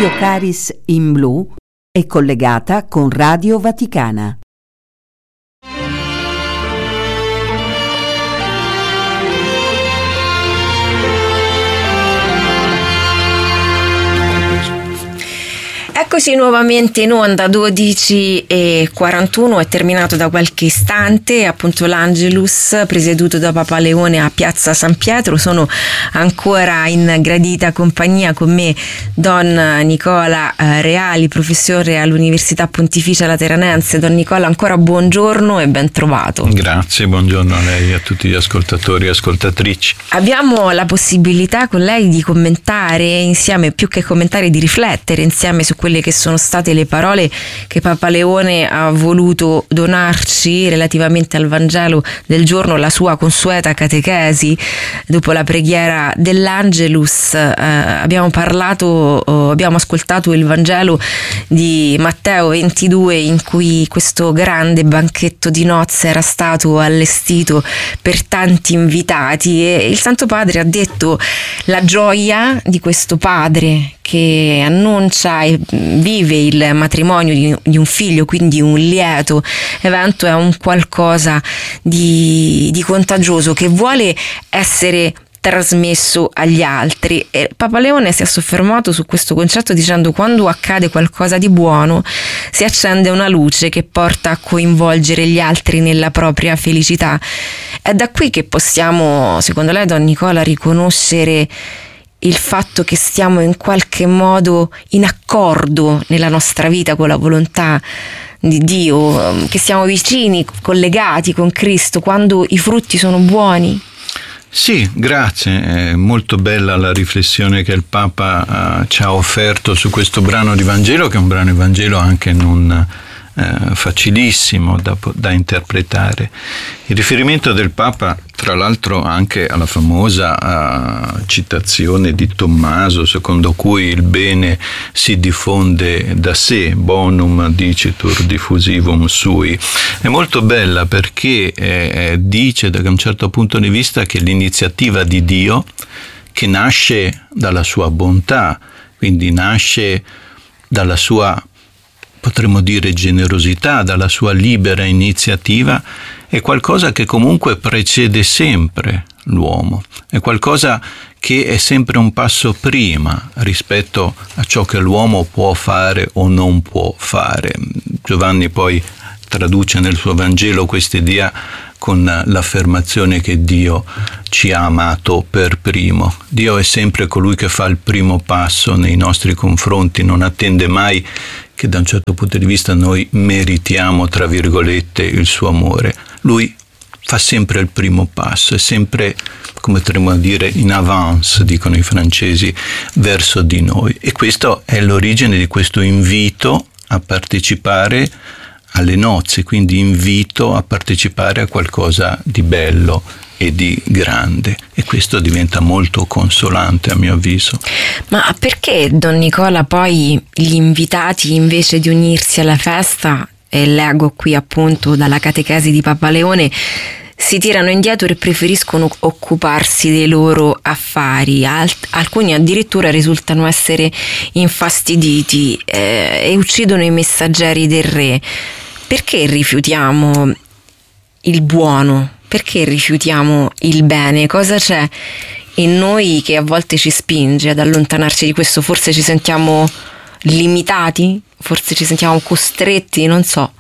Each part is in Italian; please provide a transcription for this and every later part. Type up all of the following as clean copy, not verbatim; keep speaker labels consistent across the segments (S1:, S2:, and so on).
S1: Radio Caris in Blu è collegata con Radio Vaticana.
S2: Eccoci nuovamente in onda, 12:41, è terminato da qualche istante appunto l'Angelus presieduto da Papa Leone a Piazza San Pietro. Sono ancora in gradita compagnia con me Don Nicola Reali, professore all'Università Pontificia Lateranense. Don Nicola, ancora buongiorno e ben trovato.
S3: Grazie, buongiorno a lei e a tutti gli ascoltatori e ascoltatrici.
S2: Abbiamo la possibilità con lei di commentare insieme, più che commentare, di riflettere insieme su quelle che sono state le parole che Papa Leone ha voluto donarci relativamente al Vangelo del giorno, la sua consueta catechesi dopo la preghiera dell'Angelus. Abbiamo ascoltato il Vangelo di Matteo 22, in cui questo grande banchetto di nozze era stato allestito per tanti invitati, e il Santo Padre ha detto: la gioia di questo padre che annuncia e vive il matrimonio di un figlio, quindi un lieto evento, è un qualcosa di contagioso che vuole essere trasmesso agli altri. E Papa Leone si è soffermato su questo concetto dicendo: quando accade qualcosa di buono si accende una luce che porta a coinvolgere gli altri nella propria felicità. È da qui che possiamo, secondo lei, Don Nicola, riconoscere il fatto che stiamo in qualche modo in accordo nella nostra vita con la volontà di Dio, che siamo vicini, collegati con Cristo, quando i frutti sono buoni?
S3: Sì, grazie. È molto bella la riflessione che il Papa ci ha offerto su questo brano di Vangelo, che è un brano di Vangelo anche non facilissimo da interpretare. Il riferimento del Papa, tra l'altro, anche alla famosa citazione di Tommaso, secondo cui il bene si diffonde da sé, bonum dicitur diffusivum sui, è molto bella perché dice da un certo punto di vista che l'iniziativa di Dio, che nasce dalla sua bontà, quindi nasce dalla sua, potremmo dire, generosità, dalla sua libera iniziativa, è qualcosa che comunque precede sempre l'uomo, è qualcosa che è sempre un passo prima rispetto a ciò che l'uomo può fare o non può fare. Giovanni poi traduce nel suo Vangelo quest'idea con l'affermazione che Dio ci ha amato per primo. Dio è sempre colui che fa il primo passo nei nostri confronti, non attende mai che da un certo punto di vista noi meritiamo, tra virgolette, il suo amore. Lui fa sempre il primo passo, è sempre, come potremmo dire, in avance, dicono i francesi, verso di noi. E questo è l'origine di questo invito a partecipare alle nozze, quindi invito a partecipare a qualcosa di bello e di grande, e questo diventa molto consolante a mio avviso.
S2: Ma perché, Don Nicola, poi gli invitati, invece di unirsi alla festa, e leggo qui appunto dalla catechesi di Papa Leone, si tirano indietro e preferiscono occuparsi dei loro affari? Alcuni addirittura risultano essere infastiditi e uccidono i messaggeri del re. Perché rifiutiamo il buono? Perché rifiutiamo il bene? Cosa c'è in noi che a volte ci spinge ad allontanarci di questo? Forse ci sentiamo limitati? Forse ci sentiamo costretti? Non so.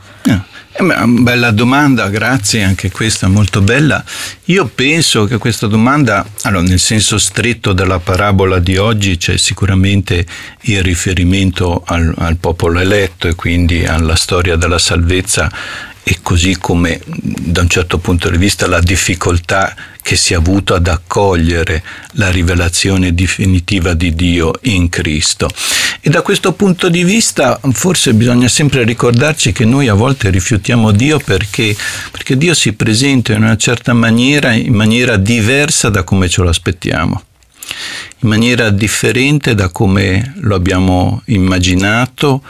S3: È una bella domanda, grazie, anche questa molto bella. Io penso che questa domanda, allora, nel senso stretto della parabola di oggi, c'è sicuramente il riferimento al popolo eletto e quindi alla storia della salvezza, e così come da un certo punto di vista la difficoltà che si è avuto ad accogliere la rivelazione definitiva di Dio in Cristo. E da questo punto di vista forse bisogna sempre ricordarci che noi a volte rifiutiamo Dio perché Dio si presenta in una certa maniera, in maniera diversa da come ce lo aspettiamo, in maniera differente da come lo abbiamo immaginato,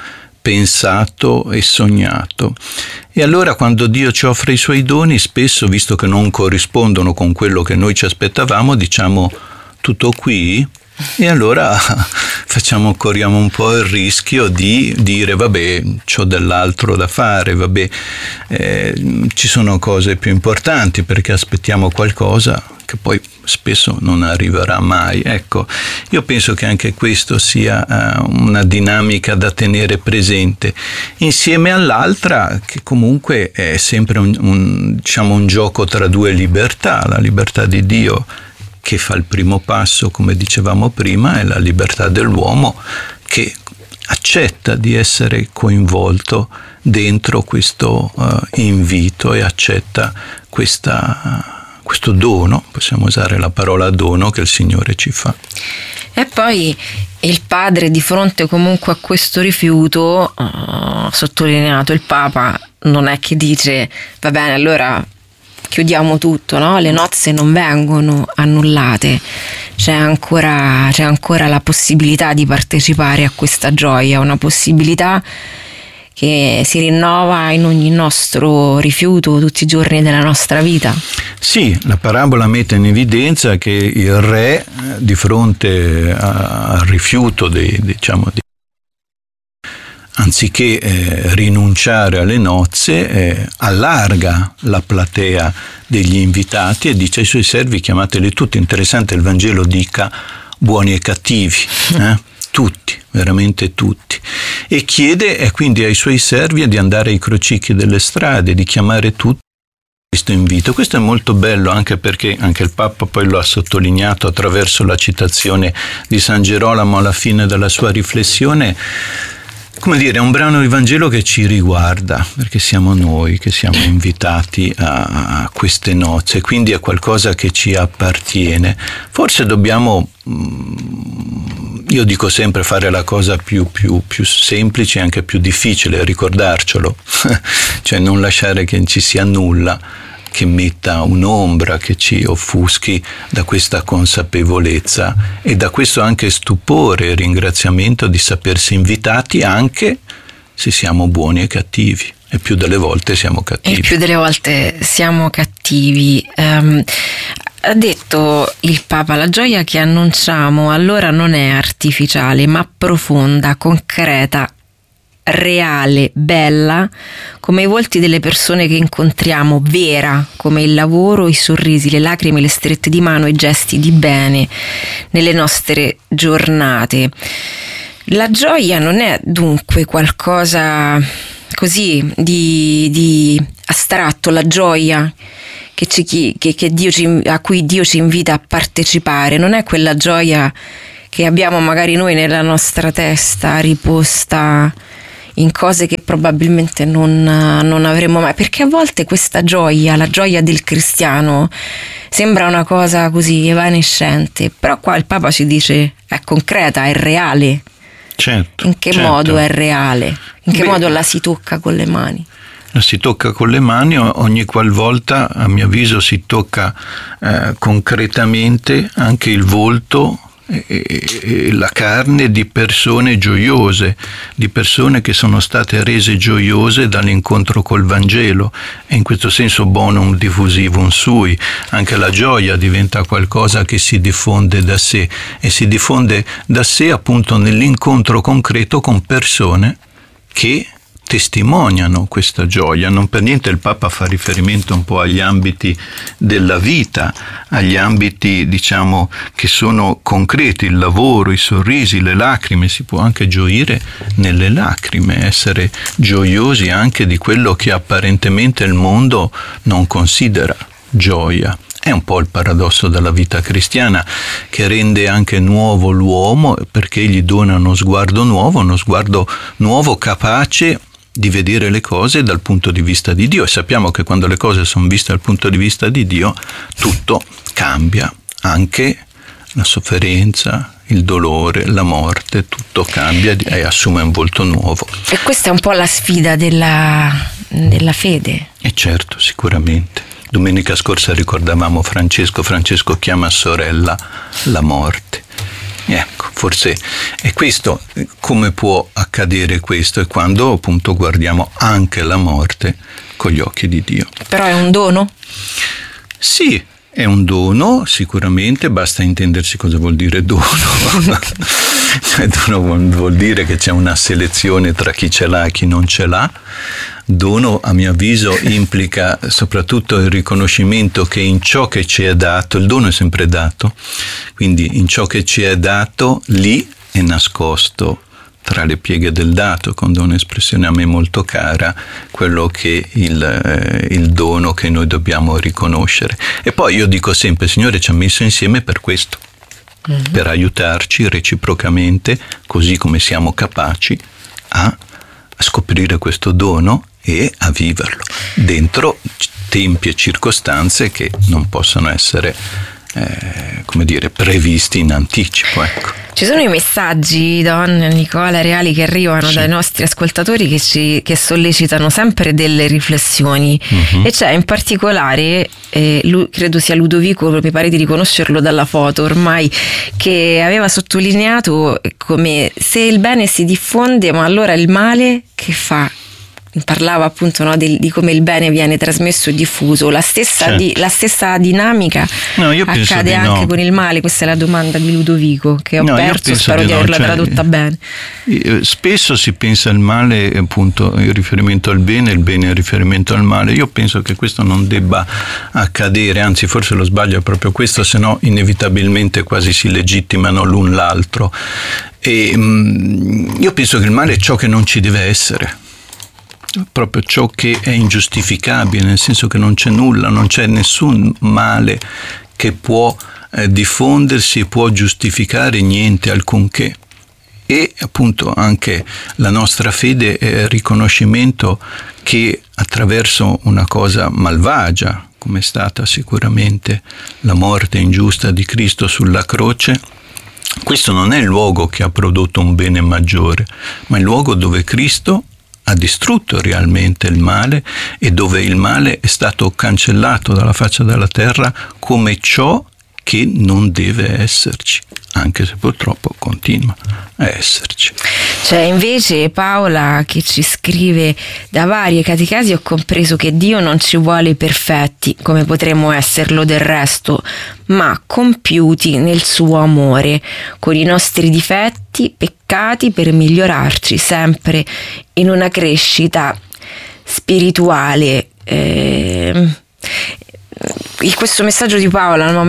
S3: pensato e sognato. E allora quando Dio ci offre i suoi doni, spesso, visto che non corrispondono con quello che noi ci aspettavamo, diciamo: tutto qui? E allora corriamo un po' il rischio di dire vabbè, c'ho dell'altro da fare, vabbè, ci sono cose più importanti, perché aspettiamo qualcosa che poi spesso non arriverà mai. Ecco, io penso che anche questo sia una dinamica da tenere presente, insieme all'altra che comunque è sempre un gioco tra due libertà, la libertà di Dio che fa il primo passo, come dicevamo prima, e la libertà dell'uomo che accetta di essere coinvolto dentro questo invito e accetta questo dono, possiamo usare la parola dono, che il Signore ci fa.
S2: E poi il padre, di fronte comunque a questo rifiuto, sottolineato il Papa, non è che dice va bene, allora chiudiamo tutto, no? Le nozze non vengono annullate, c'è ancora la possibilità di partecipare a questa gioia, una possibilità che si rinnova in ogni nostro rifiuto tutti i giorni della nostra vita.
S3: Sì, la parabola mette in evidenza che il re, di fronte al rifiuto anziché rinunciare alle nozze, allarga la platea degli invitati e dice ai suoi servi: chiamateli tutti. Interessante, il Vangelo dica buoni e cattivi, tutti, veramente tutti. E chiede quindi ai suoi servi di andare ai crocicchi delle strade, di chiamare tutti questo invito. Questo è molto bello, anche perché anche il Papa poi lo ha sottolineato attraverso la citazione di San Gerolamo alla fine della sua riflessione. Come dire, è un brano di Vangelo che ci riguarda, perché siamo noi che siamo invitati a queste nozze, quindi è qualcosa che ci appartiene. Forse dobbiamo, io dico sempre, fare la cosa più semplice e anche più difficile, ricordarcelo, cioè non lasciare che ci sia nulla che metta un'ombra, che ci offuschi da questa consapevolezza e da questo anche stupore e ringraziamento di sapersi invitati anche se siamo buoni e cattivi. E più delle volte siamo cattivi. Ha detto il Papa: la gioia che annunciamo allora non è artificiale, ma profonda, concreta, reale, bella, come i volti delle persone che incontriamo, vera, come il lavoro, i sorrisi, le lacrime, le strette di mano, i gesti di bene nelle nostre giornate. La gioia non è dunque qualcosa così di astratto, la gioia a cui Dio ci invita a partecipare, non è quella gioia che abbiamo magari noi nella nostra testa riposta in cose che probabilmente non avremo mai, perché a volte questa gioia, la gioia del cristiano, sembra una cosa così evanescente, però qua il Papa ci dice è concreta, è reale. Certo.
S2: In che modo è reale? In che modo la si tocca con le mani?
S3: La si tocca con le mani ogni qualvolta, a mio avviso, si tocca concretamente anche il volto e la carne di persone gioiose, di persone che sono state rese gioiose dall'incontro col Vangelo, e in questo senso bonum diffusivum sui, anche la gioia diventa qualcosa che si diffonde da sé, e si diffonde da sé appunto nell'incontro concreto con persone che testimoniano questa gioia. Non per niente il Papa fa riferimento un po' agli ambiti della vita, agli ambiti, diciamo, che sono concreti, il lavoro, i sorrisi, le lacrime. Si può anche gioire nelle lacrime, essere gioiosi anche di quello che apparentemente il mondo non considera gioia. È un po' il paradosso della vita cristiana, che rende anche nuovo l'uomo, perché gli dona uno sguardo nuovo capace di vedere le cose dal punto di vista di Dio. E sappiamo che quando le cose sono viste dal punto di vista di Dio, tutto cambia, anche la sofferenza, il dolore, la morte, tutto cambia e assume un volto nuovo.
S2: E questa è un po' la sfida della fede.
S3: E certo, sicuramente. Domenica scorsa ricordavamo Francesco chiama sorella la morte. Ecco, forse è questo. Come può accadere questo? È quando appunto guardiamo anche la morte con gli occhi di Dio.
S2: Però è un dono?
S3: Sì, È un dono, sicuramente, basta intendersi cosa vuol dire dono. Dono vuol dire che c'è una selezione tra chi ce l'ha e chi non ce l'ha. Dono, a mio avviso, implica soprattutto il riconoscimento che in ciò che ci è dato, il dono è sempre dato, quindi in ciò che ci è dato, lì è nascosto tra le pieghe del dato, con un'espressione a me molto cara, quello che il dono che noi dobbiamo riconoscere. E poi io dico sempre, il Signore ci ha messo insieme per questo, per aiutarci reciprocamente, così come siamo capaci a scoprire questo dono e a viverlo dentro tempi e circostanze che non possono essere previsti in anticipo, ecco.
S2: Ci sono i messaggi, Don Nicola Reali, che arrivano dai nostri ascoltatori che sollecitano sempre delle riflessioni, e c'è in particolare, credo sia Ludovico, mi pare di riconoscerlo dalla foto ormai, che aveva sottolineato come se il bene si diffonde, ma allora il male che fa? Parlava appunto, no, di come il bene viene trasmesso e diffuso. La stessa dinamica accade anche con il male. Questa è la domanda di Ludovico che ho perso, spero di averla tradotta bene.
S3: Spesso si pensa al male appunto in riferimento al bene, il bene in riferimento al male. Io penso che questo non debba accadere, anzi forse lo sbaglio è proprio questo, se no inevitabilmente quasi si legittimano l'un l'altro. E io penso che il male è ciò che non ci deve essere, proprio ciò che è ingiustificabile, nel senso che non c'è nulla, non c'è nessun male che può diffondersi e può giustificare niente, alcunché. E appunto anche la nostra fede è il riconoscimento che attraverso una cosa malvagia, come è stata sicuramente la morte ingiusta di Cristo sulla croce, questo non è il luogo che ha prodotto un bene maggiore, ma il luogo dove Cristo ha distrutto realmente il male e dove il male è stato cancellato dalla faccia della terra come ciò che non deve esserci, anche se purtroppo continua a esserci.
S2: C'è invece Paola che ci scrive: da varie catechesi ho compreso che Dio non ci vuole perfetti, come potremmo esserlo del resto, ma compiuti nel suo amore, con i nostri difetti, peccati, per migliorarci sempre in una crescita spirituale. Questo messaggio di Paola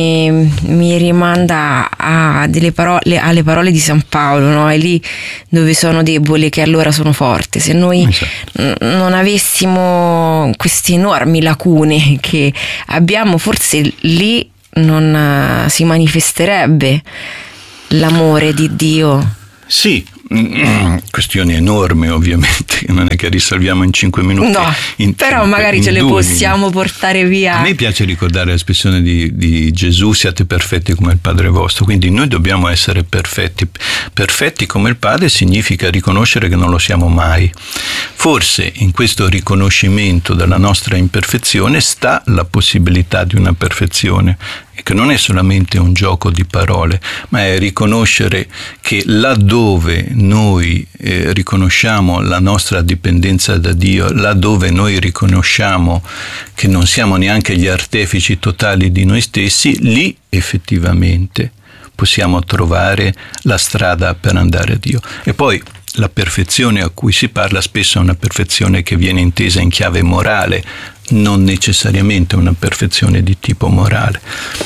S2: mi rimanda alle parole di San Paolo, no? È lì dove sono debole che allora sono forte. Se noi non avessimo queste enormi lacune che abbiamo, forse lì non si manifesterebbe l'amore di Dio.
S3: Sì, questioni enormi ovviamente, non è che risolviamo in 5 minuti.
S2: No, però magari ce le possiamo portare via.
S3: A me piace ricordare l'espressione di Gesù: siate perfetti come il Padre vostro. Quindi noi dobbiamo essere perfetti. Perfetti come il Padre significa riconoscere che non lo siamo mai. Forse in questo riconoscimento della nostra imperfezione sta la possibilità di una perfezione, e che non è solamente un gioco di parole, ma è riconoscere che laddove noi riconosciamo la nostra dipendenza da Dio, laddove noi riconosciamo che non siamo neanche gli artefici totali di noi stessi, lì effettivamente possiamo trovare la strada per andare a Dio. E poi la perfezione a cui si parla spesso è una perfezione che viene intesa in chiave morale, non necessariamente una perfezione di tipo morale.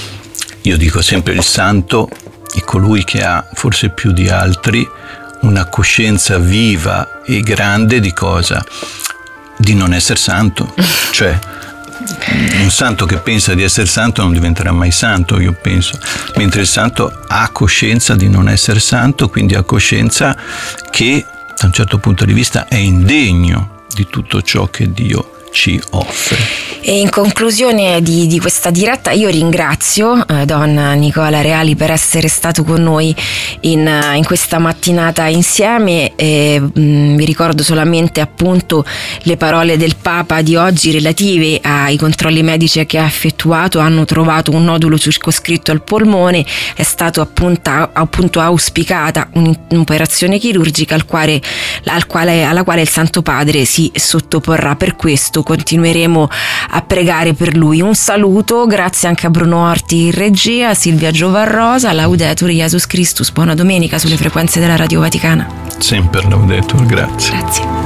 S3: Io dico sempre: il santo è colui che ha, forse più di altri, una coscienza viva e grande di cosa? Di non essere santo. Cioè, un santo che pensa di essere santo non diventerà mai santo, io penso, mentre il santo ha coscienza di non essere santo, quindi ha coscienza che da un certo punto di vista è indegno di tutto ciò che Dio ci offre.
S2: E in conclusione di questa diretta io ringrazio Don Nicola Reali per essere stato con noi in questa mattinata insieme, e vi ricordo solamente appunto le parole del Papa di oggi relative ai controlli medici che ha effettuato. Hanno trovato un nodulo circoscritto al polmone, è stato appunto auspicata un'operazione chirurgica alla quale il Santo Padre si sottoporrà. Per questo continueremo a pregare per lui. Un saluto, grazie anche a Bruno Orti in regia, Silvia Giovarrosa, Laudetur Jesus Christus, buona domenica sulle frequenze della Radio Vaticana.
S3: Sempre Laudetur, grazie.
S2: Grazie.